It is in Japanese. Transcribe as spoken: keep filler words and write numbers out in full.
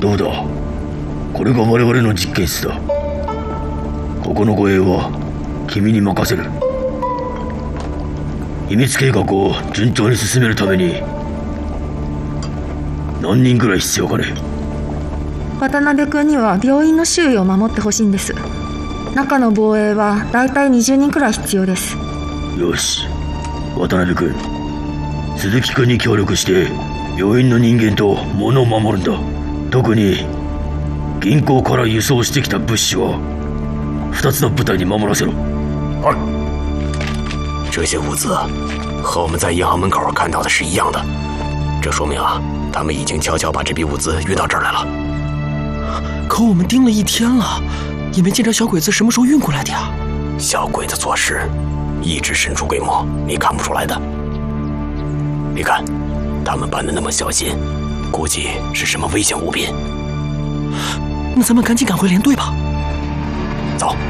どうだ、これが我々の実験室だ。ここの護衛は君に任せる。秘密計画を順調に進めるために何人くらい必要かね。 渡辺君には病院の周囲を守ってほしいんです。中の防衛はだいたいにじゅうにんくらい必要です。 よし、渡辺君、鈴木君に協力して病院の人間と物を守るんだ。特に銀行から輸送してきた物資はふたつの部隊に守らせろ。 二，这些物资和我们在银行门口看到的是一样的，这说明啊，他们已经悄悄把这批物资运到这儿来了。 可我们盯了一天了，也没见着小鬼子什么时候运过来的呀。 小鬼子做事一直神出鬼没，你看不出来的。别看他们办的那么小心，估计是什么危险物品。 那咱们赶紧赶回连队吧。 走。